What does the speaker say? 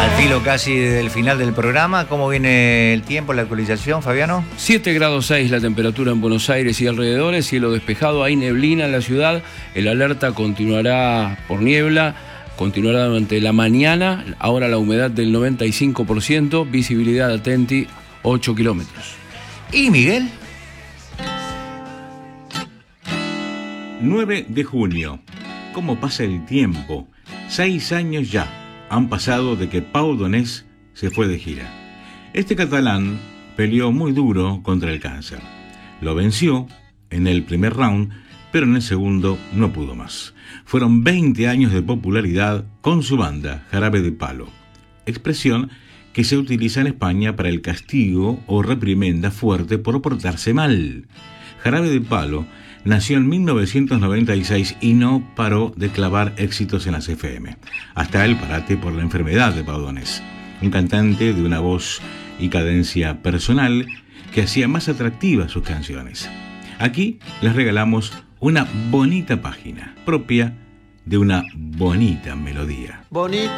Al filo casi del final del programa, ¿cómo viene el tiempo, la actualización, Fabiano? 7 grados 6 la temperatura en Buenos Aires y alrededores, cielo despejado, hay neblina en la ciudad, el alerta continuará por niebla, continuará durante la mañana, ahora la humedad del 95%, visibilidad atenti 8 kilómetros. ¿Y Miguel? 9 de junio. ¿Cómo pasa el tiempo? 6 años ya han pasado de que Pau Donés se fue de gira. Este catalán peleó muy duro contra el cáncer. Lo venció en el primer round, pero en el segundo no pudo más. Fueron 20 años de popularidad con su banda, Jarabe de Palo, expresión que se utiliza en España para el castigo o reprimenda fuerte por portarse mal. Jarabe de Palo nació en 1996 y no paró de clavar éxitos en las FM, hasta el parate por la enfermedad de Pau Donés, un cantante de una voz y cadencia personal que hacía más atractivas sus canciones. Aquí les regalamos una bonita página propia de una bonita melodía.